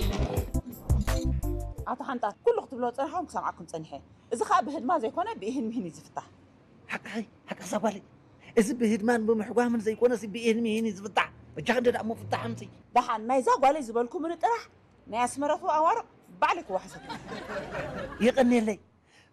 عطا حنطات كل وقت بلو صراحة سامعكم صنيحة إذا خاب بهدما زي كونه بيهن مهني زفتح حق صبالي إذا بهدمان بمحقوها زي كونه سي بيهن مهني زفتح وجاهد دا مو فتح أمسي دحان ما يزاق ولا يزبلكم من الطرح ناس مرفو أوارق بعلك وحسك يقني لي